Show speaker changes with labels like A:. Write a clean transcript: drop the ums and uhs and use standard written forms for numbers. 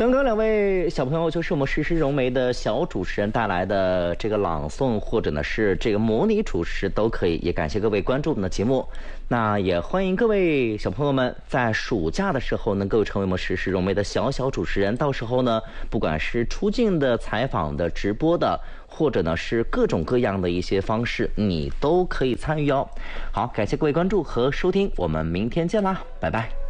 A: 刚刚两位小朋友就是我们实时融媒的小主持人带来的这个朗诵，或者呢是这个模拟主持都可以，也感谢各位关注我们的节目。那也欢迎各位小朋友们在暑假的时候能够成为我们实时融媒的小主持人，到时候呢不管是出镜的、采访的、直播的，或者呢是各种各样的一些方式，你都可以参与哦。好，感谢各位关注和收听，我们明天见啦，拜拜。